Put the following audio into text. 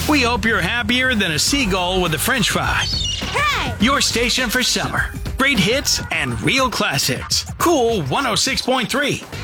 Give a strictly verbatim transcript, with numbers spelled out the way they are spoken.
We hope you're happier than a seagull with a french fry. Hey! Your station for summer. Great hits and real classics. Cool one oh six point three.